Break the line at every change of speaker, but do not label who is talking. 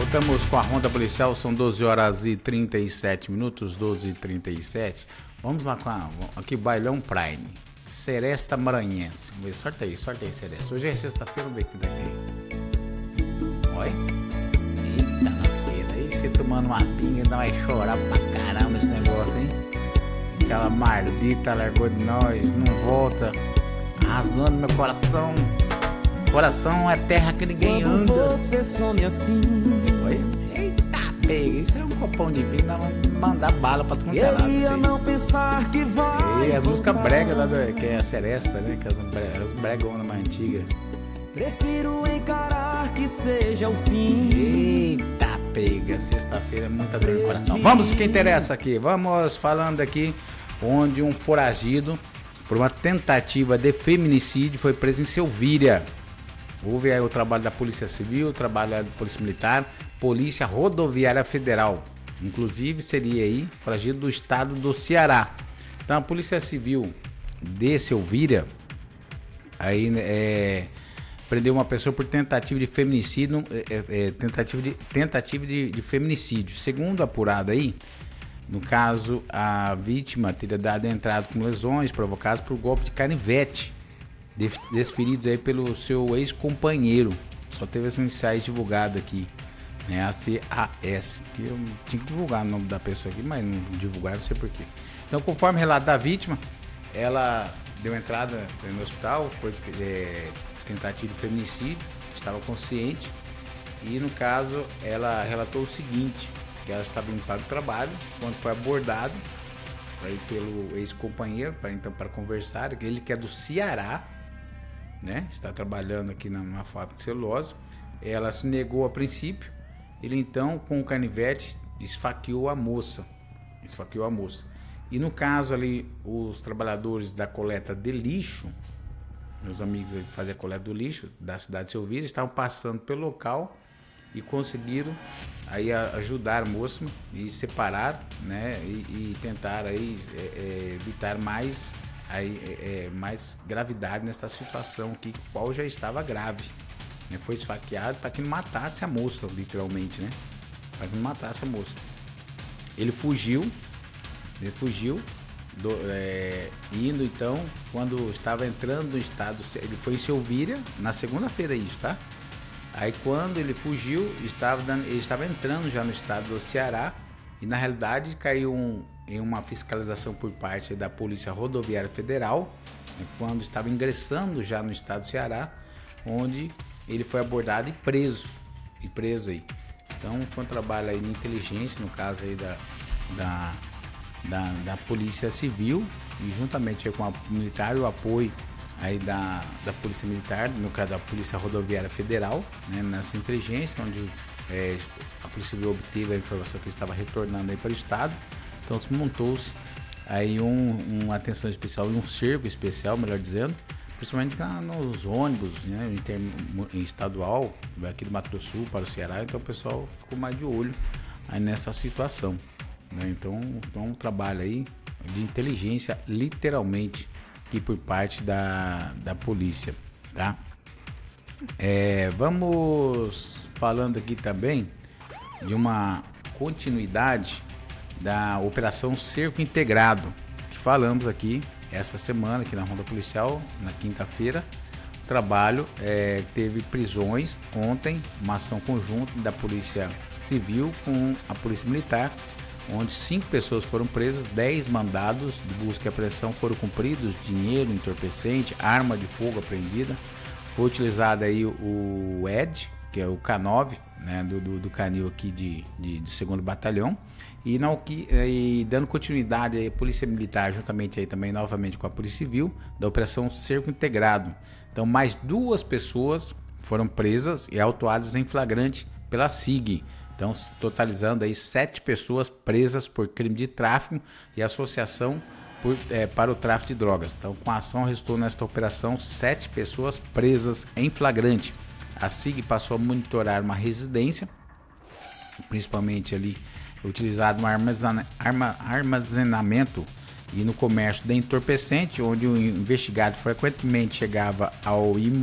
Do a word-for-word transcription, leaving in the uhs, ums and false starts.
Voltamos com a Ronda Policial, são doze horas e trinta e sete minutos, doze e trinta e sete. Vamos lá com a, aqui, Bailão Prime, Seresta Maranhense. Vamos ver, sorte aí, sorte aí, Seresta. Hoje é sexta-feira, vamos ver o que vai ter. Oi? Eita, na feira, aí você tomando uma pinga, ainda vai chorar pra caramba esse negócio, hein? Aquela mardita largou de nós, não volta, arrasando meu coração. Coração é terra que ninguém anda.
Você some assim.
Oi? Eita, pega. Isso é um copão de vinho, dá pra mandar bala pra tu não ter nada.
Eu ia não pensar que vai.
E as músicas bregas lá, do, que é a Seresta, né? Que as, as bregonas mais antigas.
Prefiro encarar que seja o fim.
Eita, pega. Sexta-feira é muita dor no coração. Vamos o que interessa aqui. Vamos falando aqui onde um foragido por uma tentativa de feminicídio foi preso em Selvíria. Houve aí o trabalho da Polícia Civil, o trabalho da Polícia Militar, Polícia Rodoviária Federal. Inclusive seria aí foragido do estado do Ceará. Então a Polícia Civil de Selvíria aí, é, prendeu uma pessoa por tentativa de feminicídio, é, é, tentativa, de, tentativa de, de feminicídio. Segundo apurado aí, no caso, a vítima teria dado entrada com lesões provocadas por golpe de canivete, desferidos aí pelo seu ex-companheiro. Só teve esses iniciais divulgados aqui, né? A C A S, que eu tinha que divulgar o nome da pessoa aqui, mas não divulgaram, não sei porquê. Então, conforme o relato da vítima, ela deu entrada no hospital, foi é, tentativa de feminicídio, estava consciente, e no caso ela relatou o seguinte, que ela estava indo para o trabalho, quando foi abordado aí pelo ex-companheiro, para então para conversar, ele que é do Ceará, né? Está trabalhando aqui numa fábrica de celulose. Ela se negou a princípio. Ele então, com o canivete, esfaqueou a moça. Esfaqueou a moça. E no caso ali, os trabalhadores da coleta de lixo, meus amigos que faziam a coleta do lixo da cidade de Selvíria, estavam passando pelo local e conseguiram aí ajudar a moça e separar, né? E, e tentar aí é, é, evitar mais Aí, é, é, mais gravidade nessa situação aqui, qual já estava grave, né? Foi esfaqueado para que não matasse a moça, literalmente, né? Para que não matasse a moça. Ele fugiu, ele fugiu, do, é, indo então, quando estava entrando no estado, ele foi em Selvíria, na segunda-feira isso, tá? Aí quando ele fugiu, estava, dando, ele estava entrando já no estado do Ceará, e na realidade caiu um, em uma fiscalização por parte da Polícia Rodoviária Federal, né, quando estava ingressando já no estado do Ceará, onde ele foi abordado e preso, e preso aí. Então foi um trabalho aí de inteligência, no caso aí da, da, da, da Polícia Civil, e juntamente aí com a militar, o apoio aí da, da Polícia Militar, no caso da Polícia Rodoviária Federal, né, nessa inteligência, onde é, a Polícia Civil obteve a informação que ele estava retornando aí para o estado. Então se montou-se aí um, uma atenção especial e um cerco especial, melhor dizendo, principalmente nos ônibus, né, em, termo, em estadual, aqui do Mato Grosso do Sul para o Ceará. Então o pessoal ficou mais de olho aí nessa situação, né? Então é um trabalho aí de inteligência, literalmente, aqui por parte da, da polícia, tá? É, vamos falando aqui também de uma continuidade da Operação Cerco Integrado, que falamos aqui essa semana, aqui na Ronda Policial, na quinta-feira. O trabalho é, teve prisões ontem, uma ação conjunta da Polícia Civil com a Polícia Militar, onde cinco pessoas foram presas, dez mandados de busca e apreensão foram cumpridos, dinheiro, entorpecente, arma de fogo apreendida. Foi utilizado aí o E D, que é o K nove, né, do, do, do canil aqui de, de, de segundo batalhão, e, não, que, e dando continuidade aí, a Polícia Militar, juntamente aí também novamente com a Polícia Civil, da Operação Cerco Integrado. Então mais duas pessoas foram presas e autuadas em flagrante pela S I G. Então totalizando aí sete pessoas presas por crime de tráfico e associação por, é, para o tráfico de drogas. Então com a ação restou nesta operação sete pessoas presas em flagrante. A S I G passou a monitorar uma residência, principalmente ali utilizado no armazena, arma, armazenamento e no comércio de entorpecente, onde o investigado frequentemente chegava ao imóvel